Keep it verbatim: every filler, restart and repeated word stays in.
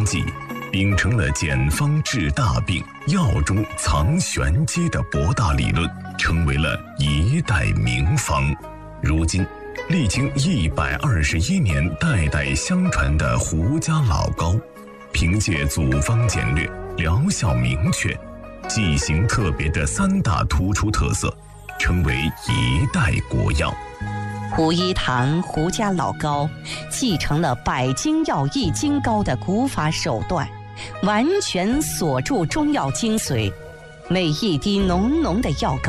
纪，秉承了简方治大病、药中藏玄机的博大理论，成为了一代名方。如今，历经一百二十一年代代相传的胡家老膏，凭借组方简略、疗效明确、剂型特别的三大突出特色，成为一代国药。 胡一堂胡家老膏继承了百金药益精膏的古法手段，完全锁住中药精髓，每一滴浓浓的药膏